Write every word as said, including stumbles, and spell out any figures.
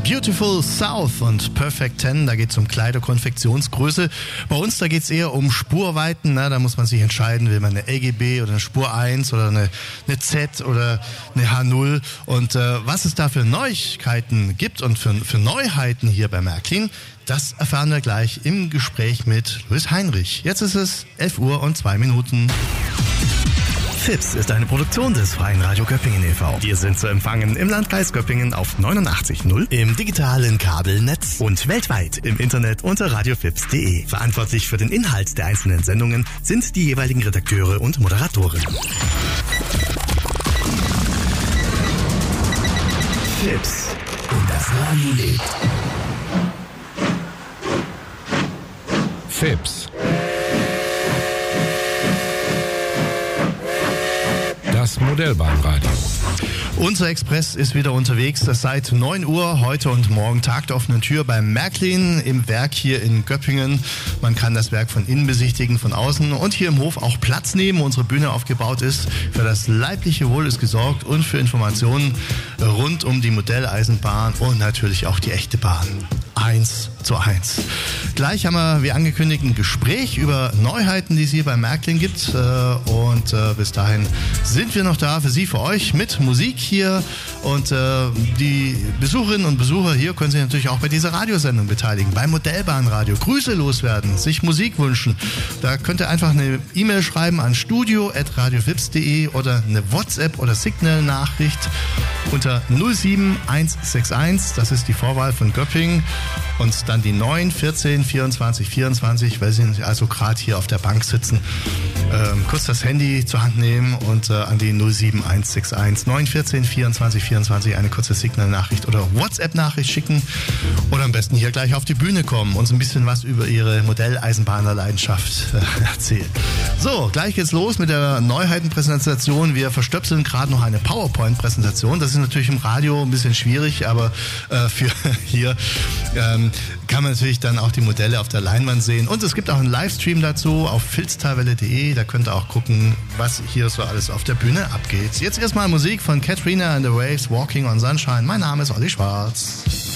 Beautiful South und Perfect Ten, da geht es um Kleiderkonfektionsgröße. Bei uns, da geht es eher um Spurweiten, na, da muss man sich entscheiden, will man eine L G B oder eine Spur eins oder eine, eine Z oder eine H null. Und äh, was es da für Neuigkeiten gibt und für, für Neuheiten hier bei Märklin, das erfahren wir gleich im Gespräch mit Louis Heinrich. Jetzt ist es elf Uhr und zwei Minuten. Fips ist eine Produktion des Freien Radio Göppingen e V. Wir sind zu empfangen im Landkreis Göppingen auf neunundachtzig Komma null, im digitalen Kabelnetz und weltweit im Internet unter radiofips punkt de. Verantwortlich für den Inhalt der einzelnen Sendungen sind die jeweiligen Redakteure und Moderatoren. Fips und das Radio lebt. Fips. Das Modellbahnradio. Unser Express ist wieder unterwegs. Das seit neun Uhr heute und morgen Tag der offenen Tür beim Märklin im Werk hier in Göppingen. Man kann das Werk von innen besichtigen, von außen und hier im Hof auch Platz nehmen, wo unsere Bühne aufgebaut ist. Für das leibliche Wohl ist gesorgt und für Informationen rund um die Modelleisenbahn und natürlich auch die echte Bahn. Eins zu eins. Gleich haben wir, wie angekündigt, ein Gespräch über Neuheiten, die es hier bei Märklin gibt. Und bis dahin sind wir noch da für Sie, für euch mit Musik hier. Und die Besucherinnen und Besucher hier können sich natürlich auch bei dieser Radiosendung beteiligen, beim Modellbahnradio. Grüße loswerden, sich Musik wünschen. Da könnt ihr einfach eine E-Mail schreiben an studio at radiofips punkt de oder eine WhatsApp- oder Signal-Nachricht unter null sieben eins sechs eins. Das ist die Vorwahl von Göppingen. Und dann die neun vierzehn vierundzwanzig vierundzwanzig, weil Sie also gerade hier auf der Bank sitzen. Ähm, kurz das Handy zur Hand nehmen und äh, an die null sieben eins sechs eins neun vierzehn vierundzwanzig vierundzwanzig eine kurze Signal-Nachricht oder WhatsApp-Nachricht schicken. Oder am besten hier gleich auf die Bühne kommen, uns ein bisschen was über Ihre Modelleisenbahnerleidenschaft äh, erzählen. So, gleich geht's los mit der Neuheitenpräsentation. Wir verstöpseln gerade noch eine PowerPoint-Präsentation. Das ist natürlich im Radio ein bisschen schwierig, aber äh, für hier ähm, kann man natürlich dann auch die Modelle auf der Leinwand sehen. Und es gibt auch einen Livestream dazu auf filztalwelle punkt de. Da könnt ihr auch gucken, was hier so alles auf der Bühne abgeht. Jetzt erstmal Musik von Katrina and the Waves, Walking on Sunshine. Mein Name ist Olli Schwarz.